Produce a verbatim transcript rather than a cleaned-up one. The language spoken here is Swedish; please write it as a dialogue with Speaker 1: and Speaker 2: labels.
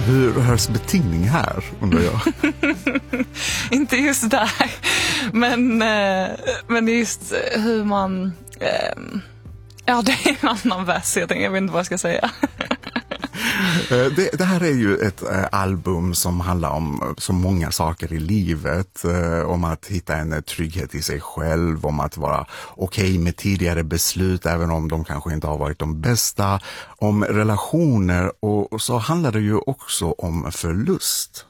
Speaker 1: Hur hörs betingning här, undrar jag?
Speaker 2: Inte just där, men, men just hur man... Ja, det är en annan vers, jag, tänker, jag vet inte vad jag ska säga.
Speaker 1: Det, det här är ju ett äh, album som handlar om så många saker i livet. Äh, om att hitta en trygghet i sig själv, om att vara okej okay med tidigare beslut även om de kanske inte har varit de bästa. Om relationer och, och så handlar det ju också om förlust.